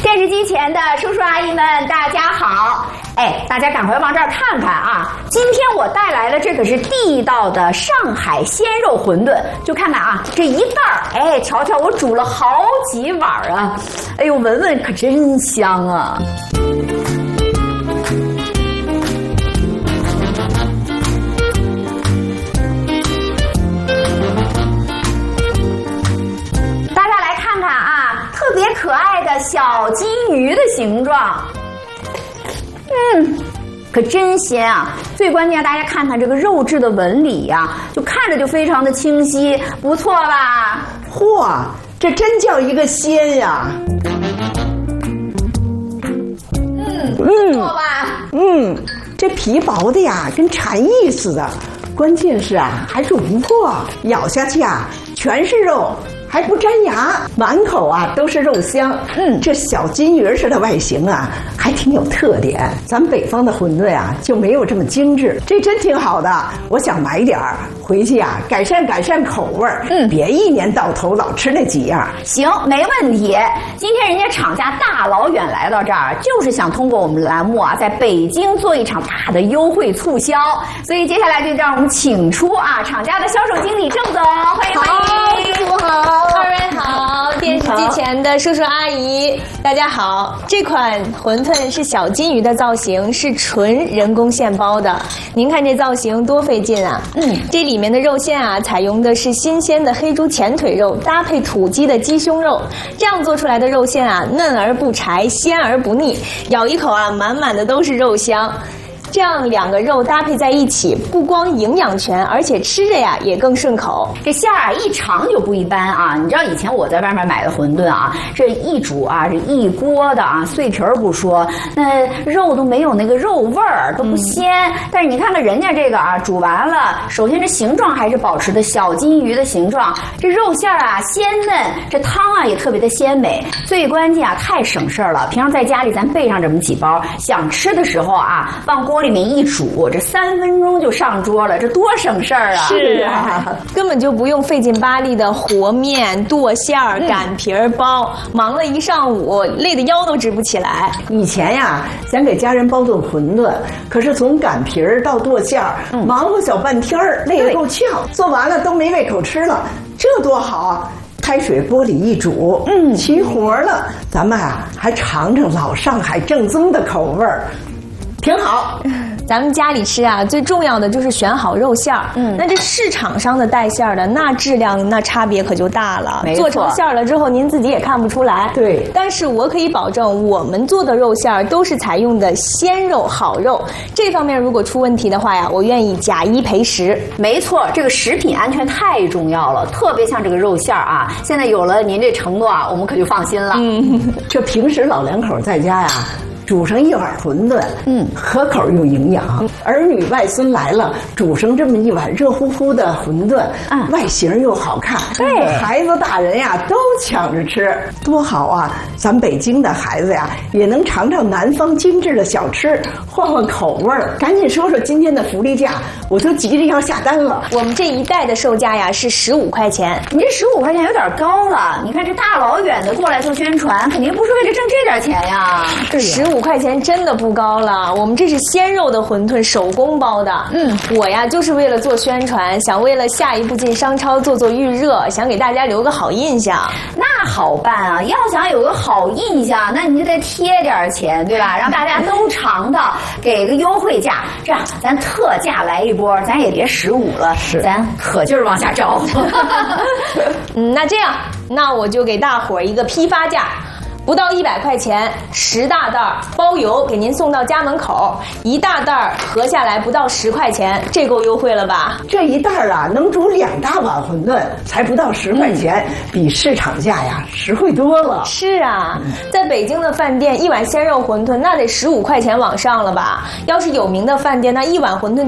电视机前的叔叔阿姨们，大家好！哎，大家赶快往这儿看看啊！今天我带来的这可是地道的上海鲜肉馄饨，就看看啊，这一袋儿，哎，瞧瞧我煮了好几碗啊！哎呦，闻闻可真香啊！大家来看看啊，特别可爱的小金鱼的形状。可真鲜啊！最关键，大家看看这个肉质的纹理呀，就看着就非常的清晰，不错吧？ 嚯，这真叫一个鲜呀！ 不错吧？ 这皮薄的呀，跟蝉翼似的，关键是啊，还煮不破，咬下去啊，全是肉。还不粘牙，满口啊都是肉香。这小金鱼似的外形啊，还挺有特点。咱北方的馄饨啊就没有这么精致，这真挺好的。我想买点儿回去啊，改善口味儿。别一年到头老吃那几样。 行，没问题。今天人家厂家大老远来到这儿，就是想通过我们栏目啊，在北京做一场大的优惠促销。所以接下来就让我们请出啊厂家的销售经理郑总，欢迎欢迎， 师傅好。二位好，电视机前的叔叔阿姨，大家好。这款馄饨是小金鱼的造型，是纯人工现包的。您看这造型多费劲啊！这里面的肉馅啊，采用的是新鲜的黑猪前腿肉，搭配土鸡的鸡胸肉，这样做出来的肉馅啊，嫩而不柴，鲜而不腻，咬一口啊，满满的都是肉香。这样两个肉搭配在一起，不光营养全，而且吃着呀也更顺口。 这馅儿啊一尝就不一般啊！你知道以前我在外面买的馄饨啊，这一煮啊，这一锅的啊，碎皮儿不说，那肉都没有那个肉味儿，都不鲜。但是你看看人家这个啊，煮完了，首先这形状还是保持的小金鱼的形状，这肉馅儿啊鲜嫩，这汤啊也特别的鲜美。最关键啊，太省事儿了。平常在家里咱备上这么几包，想吃的时候啊，往锅里面一煮，这3分钟就上桌了，这多省事儿啊！ 是啊，根本就不用费劲巴力的和面、剁馅儿、擀皮儿、包，忙了一上午，累得腰都直不起来。 以前呀，想给家人包顿馄饨，可是从擀皮儿到剁馅儿，忙活小半天儿，累得够呛，做完了都没胃口吃了，这多好啊！开水锅里一煮，齐活了。咱们啊，还尝尝老上海正宗的口味儿。挺好， 咱们家里吃啊，最重要的就是选好肉馅儿。那这市场上的带馅儿的，那质量那差别可就大了。做成馅儿了之后，您自己也看不出来。 对， 但是我可以保证，我们做的肉馅儿都是采用的鲜肉、好肉。这方面如果出问题的话呀，我愿意假一赔10。 没错，这个食品安全太重要了，特别像这个肉馅儿啊，现在有了您这承诺啊，我们可就放心了。 这平时老两口在家呀，煮上一碗馄饨，可口又营养。儿女外孙来了，煮上这么一碗热乎乎的馄饨，外形又好看， 对， 孩子大人呀都抢着吃，多好啊！咱北京的孩子呀，也能尝尝南方精致的小吃，换换口味儿。赶紧说说今天的福利价，我都急着要下单了。 我们这一袋的售价呀是15块钱， 你这15块钱有点高了。你看这大老远的过来做宣传，肯定不是为了挣这点钱呀。 15块钱真的不高了，我们这是鲜肉的馄饨，手工包的。我呀就是为了做宣传，想为了下一步进商超做预热，想给大家留个好印象。 那好办啊，要想有个好印象，那你就得贴点钱，对吧？让大家都尝到，给个优惠价，这样咱特价来一波，咱也别15了，咱可劲儿往下招。 那这样，那我就给大伙儿一个批发价。不到100块钱，10大袋包邮，给您送到家门口。1大袋合下来不到10块钱，这够优惠了吧？ 这一袋啊，能煮2大碗馄饨，才不到10块钱，比市场价呀实惠多了。 是啊，在北京的饭店，一碗鲜肉馄饨那得15块钱往上了吧？要是有名的饭店，那一碗馄饨